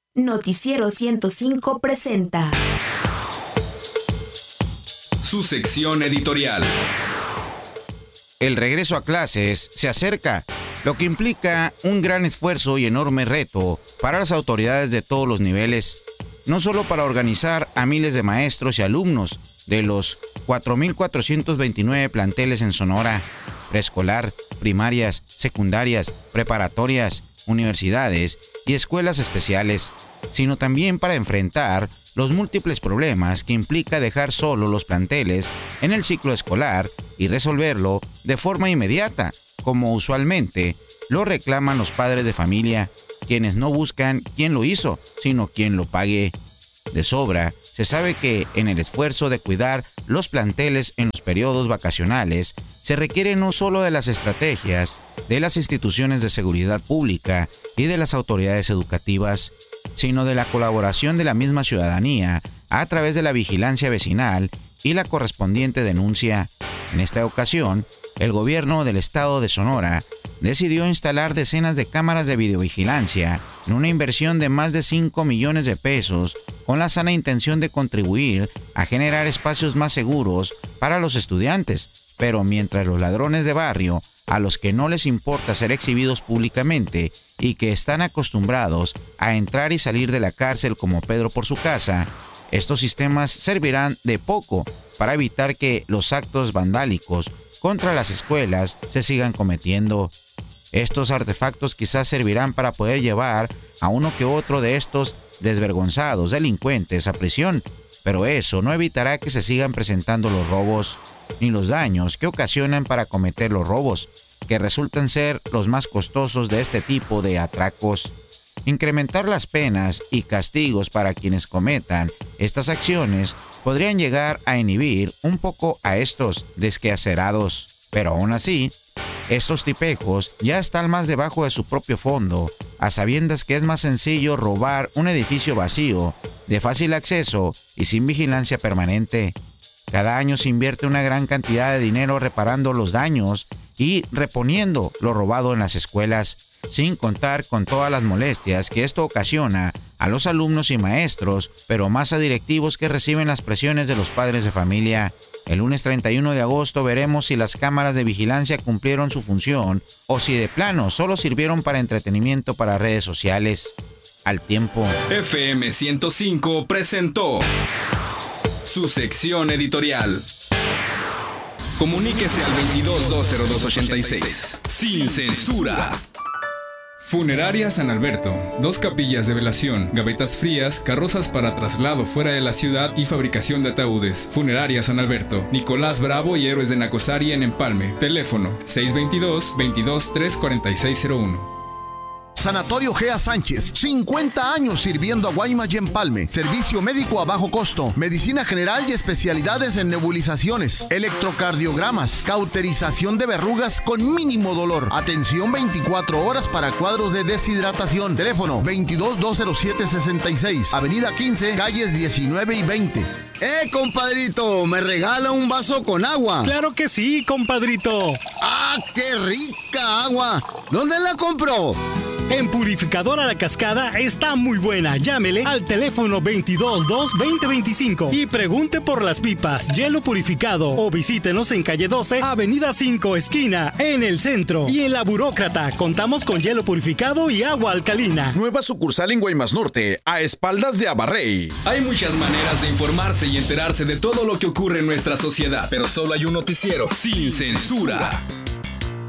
Noticiero 105 presenta su sección editorial. El regreso a clases se acerca, lo que implica un gran esfuerzo y enorme reto para las autoridades de todos los niveles, no solo para organizar a miles de maestros y alumnos de los 4.429 planteles en Sonora, preescolar, primarias, secundarias, preparatorias, universidades y escuelas especiales, sino también para enfrentar los múltiples problemas que implica dejar solo los planteles en el ciclo escolar y resolverlo de forma inmediata, como usualmente lo reclaman los padres de familia, quienes no buscan quién lo hizo, sino quién lo pague. De sobra, se sabe que en el esfuerzo de cuidar los planteles en los periodos vacacionales, se requiere no solo de las estrategias de las instituciones de seguridad pública y de las autoridades educativas, sino de la colaboración de la misma ciudadanía a través de la vigilancia vecinal y la correspondiente denuncia. En esta ocasión, el gobierno del estado de Sonora decidió instalar decenas de cámaras de videovigilancia en una inversión de más de 5 millones de pesos con la sana intención de contribuir a generar espacios más seguros para los estudiantes. Pero mientras los ladrones de barrio, a los que no les importa ser exhibidos públicamente y que están acostumbrados a entrar y salir de la cárcel como Pedro por su casa, estos sistemas servirán de poco para evitar que los actos vandálicos contra las escuelas se sigan cometiendo. Estos artefactos quizás servirán para poder llevar a uno que otro de estos desvergonzados delincuentes a prisión, pero eso no evitará que se sigan presentando los robos, ni los daños que ocasionan para cometer los robos, que resultan ser los más costosos de este tipo de atracos. Incrementar las penas y castigos para quienes cometan estas acciones podrían llegar a inhibir un poco a estos desquacerados, pero aún así, estos tipejos ya están más debajo de su propio fondo, a sabiendas que es más sencillo robar un edificio vacío, de fácil acceso y sin vigilancia permanente. Cada año se invierte una gran cantidad de dinero reparando los daños y reponiendo lo robado en las escuelas, sin contar con todas las molestias que esto ocasiona a los alumnos y maestros, pero más a directivos que reciben las presiones de los padres de familia. El lunes 31 de agosto veremos si las cámaras de vigilancia cumplieron su función o si de plano solo sirvieron para entretenimiento para redes sociales. Al tiempo. FM 105 presentó su sección editorial. Comuníquese al 22-202-86. Sin censura. Funeraria San Alberto. 2 capillas de velación, gavetas frías, carrozas para traslado fuera de la ciudad y fabricación de ataúdes. Funeraria San Alberto. Nicolás Bravo y Héroes de Nacosari en Empalme. Teléfono 622-234601. Sanatorio Gea Sánchez, 50 años sirviendo a Guaymas y Empalme. Servicio médico a bajo costo, medicina general y especialidades en nebulizaciones, electrocardiogramas, cauterización de verrugas con mínimo dolor. Atención 24 horas para cuadros de deshidratación. Teléfono 22-207-66, Avenida 15, calles 19 y 20. Compadrito, ¿me regala un vaso con agua? ¡Claro que sí, compadrito! ¡Ah, qué rica agua! ¿Dónde la compró? En Purificadora La Cascada está muy buena. Llámele al teléfono 222-2025 y pregunte por las pipas, hielo purificado, o visítenos en calle 12, avenida 5, esquina, en el centro. Y en La Burócrata contamos con hielo purificado y agua alcalina. Nueva sucursal en Guaymas Norte, a espaldas de Abarrey. Hay muchas maneras de informarse y enterarse de todo lo que ocurre en nuestra sociedad, pero solo hay un noticiero sin censura.